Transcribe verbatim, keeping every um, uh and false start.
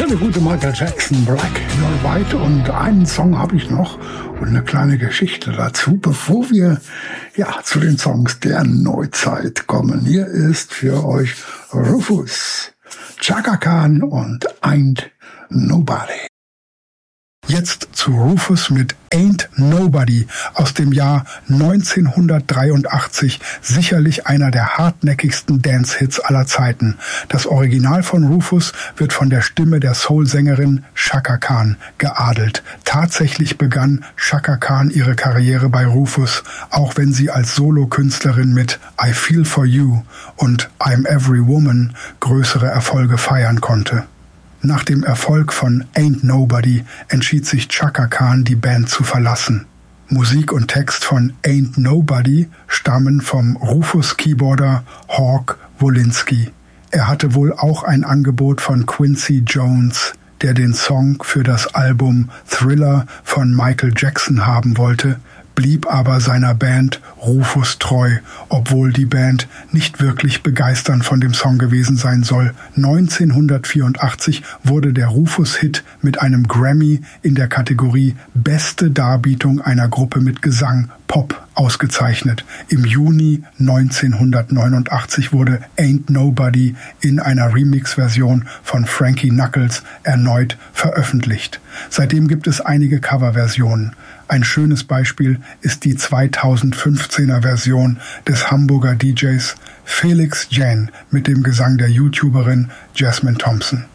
der gute Michael Jackson, Black, You're White, und einen Song habe ich noch und eine kleine Geschichte dazu, bevor wir ja zu den Songs der Neuzeit kommen. Hier ist für euch Rufus, Chaka Khan und Ain't Nobody. Jetzt zu Rufus mit Ain't Nobody aus dem Jahr neunzehnhundertdreiundachtzig, sicherlich einer der hartnäckigsten Dance-Hits aller Zeiten. Das Original von Rufus wird von der Stimme der Soul-Sängerin Chaka Khan geadelt. Tatsächlich begann Chaka Khan ihre Karriere bei Rufus, auch wenn sie als Solokünstlerin mit I Feel For You und I'm Every Woman größere Erfolge feiern konnte. Nach dem Erfolg von Ain't Nobody entschied sich Chaka Khan, die Band zu verlassen. Musik und Text von Ain't Nobody stammen vom Rufus-Keyboarder Hawk Wolinski. Er hatte wohl auch ein Angebot von Quincy Jones, der den Song für das Album Thriller von Michael Jackson haben wollte, blieb aber seiner Band Rufus treu, obwohl die Band nicht wirklich begeisternd von dem Song gewesen sein soll. neunzehnhundertvierundachtzig wurde der Rufus-Hit mit einem Grammy in der Kategorie Beste Darbietung einer Gruppe mit Gesang Pop ausgezeichnet. Im Juni neunzehnhundertneunundachtzig wurde Ain't Nobody in einer Remix-Version von Frankie Knuckles erneut veröffentlicht. Seitdem gibt es einige Coverversionen. Ein schönes Beispiel ist die zweitausendfünfzehner Version des Hamburger D Js Felix Jan mit dem Gesang der YouTuberin Jasmine Thompson.